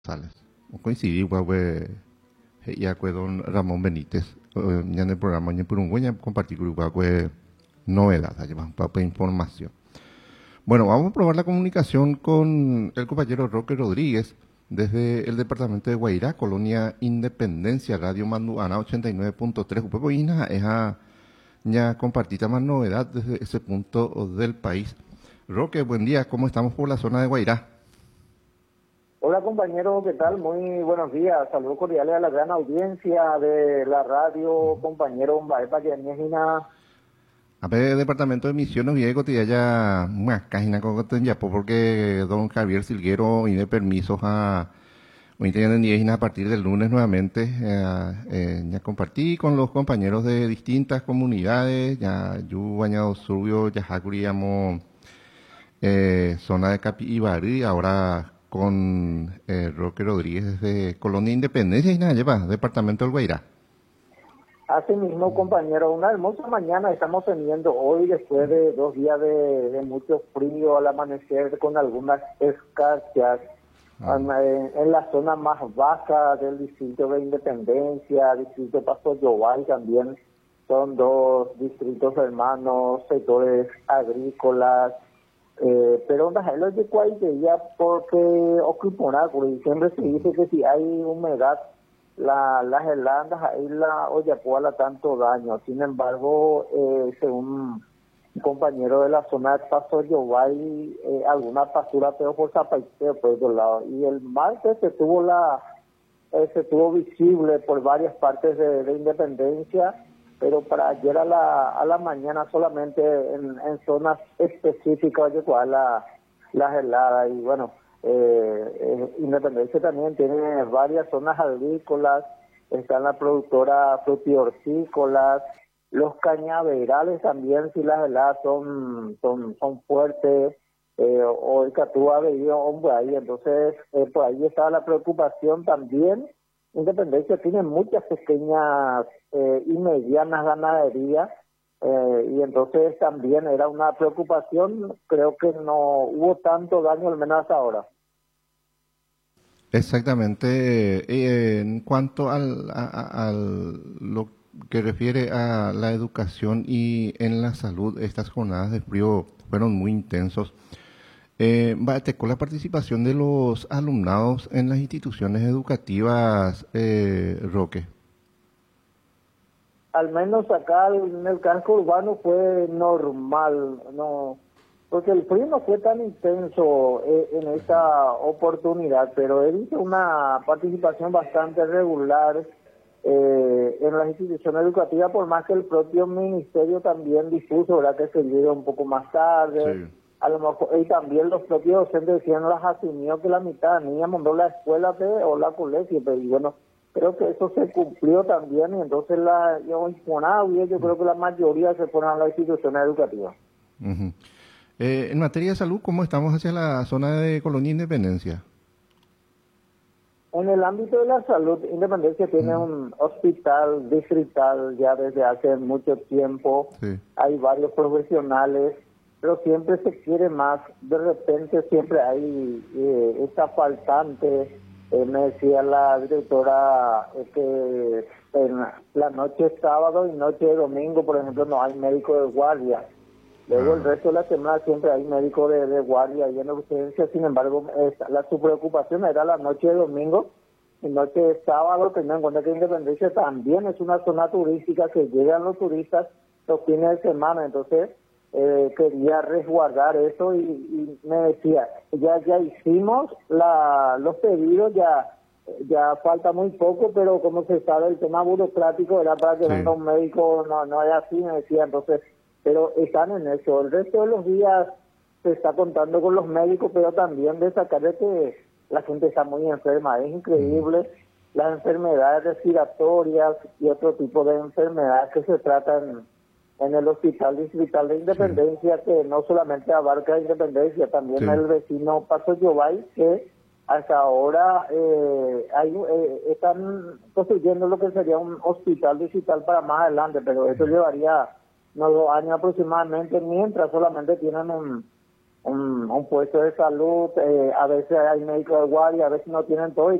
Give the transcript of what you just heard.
Sales. Coincidí, pues, ya con don Ramón Benítez, ya en el programa, ya por un buen compartir con pues, novedad, para información. Bueno, vamos a probar la comunicación con el compañero Roque Rodríguez, desde el departamento de Guairá, Colonia Independencia, Radio Manduana 89.3. Pues, ya compartita más novedad desde ese punto del país. Roque, buen día, ¿cómo estamos por la zona de Guairá? Hola compañero, ¿qué tal? Muy buenos días. Saludos cordiales a la gran audiencia de la radio, compañero Mbaepa Yanejina. A ver, departamento de Misiones Viejo te ya más página con ya porque don Javier Silguero y de permisos a hoy a partir del lunes nuevamente ya compartí con los compañeros de distintas comunidades ya yo bañado suyo ya jacuríamos zona de Capibarí ahora con Roque Rodríguez de Colonia Independencia y nada lleva departamento del Guairá. Así mismo, compañero, una hermosa mañana estamos teniendo hoy después de 2 días de mucho frío al amanecer con algunas escarchas en la zona más baja del distrito de Independencia, distrito Paso Yobay también. Son dos distritos hermanos, sectores agrícolas, pero lo de cual ya porque ocupa siempre se dice que si hay humedad las heladas ahí la Oyapoala tanto daño. Sin embargo, según un compañero de la zona de Paso Yobay, alguna pastura pero por Zapaiteo por otro lado. Y el martes se tuvo visible por varias partes de Independencia, pero para ayer a la mañana solamente en zonas específicas Oyapoala las heladas. Y bueno, Independencia también tiene varias zonas agrícolas, está la productora frutihortícolas, los cañaverales también, si las heladas son fuertes, o el Catúa ha venido hombre ahí, entonces por ahí está la preocupación también. Independencia tiene muchas pequeñas y medianas ganaderías, y entonces también era una preocupación. Creo que no hubo tanto daño, al menos hasta ahora. Exactamente. En cuanto lo que refiere a la educación y en la salud, estas jornadas de frío fueron muy intensos. Con la participación de los alumnados en las instituciones educativas, Roque. Al menos acá en el casco urbano fue normal, no, porque el frío no fue tan intenso en esta oportunidad, pero he visto una participación bastante regular en las instituciones educativas, por más que el propio ministerio también dispuso, ¿verdad?, que se llegue un poco más tarde. Sí. A lo mejor, y también los propios docentes decían, las asumió que la mitad de niñas mandó la escuela o la colegio, pero y bueno, creo que eso se cumplió también, y entonces yo creo que la mayoría se fueron a las instituciones educativas. Uh-huh. En materia de salud, ¿cómo estamos hacia la zona de Colonia Independencia? En el ámbito de la salud, Independencia tiene un hospital distrital ya desde hace mucho tiempo. Sí. Hay varios profesionales, pero siempre se quiere más. De repente siempre hay esa faltante. Me decía la directora que en la noche de sábado y noche de domingo, por ejemplo, no hay médico de guardia. Luego el resto de la semana siempre hay médico de guardia y en urgencia. Sin embargo, su preocupación era la noche de domingo y noche de sábado, teniendo en cuenta que Independencia también es una zona turística que llegan los turistas los fines de semana. Entonces quería resguardar eso y me decía, ya hicimos los pedidos, ya falta muy poco, pero como se sabe el tema burocrático era para que venga un médico, no es así, me decía. Entonces, pero están en eso. El resto de los días se está contando con los médicos, pero también de sacar de que la gente está muy enferma. Es increíble las enfermedades respiratorias y otro tipo de enfermedades que se tratan en el hospital distrital de Independencia, que no solamente abarca Independencia, también el vecino Paso Yobay, que hasta ahora están construyendo lo que sería un hospital distrital para más adelante, pero eso llevaría unos 2 años aproximadamente, mientras solamente tienen un puesto de salud, a veces hay médicos de guardia, a veces no tienen todo.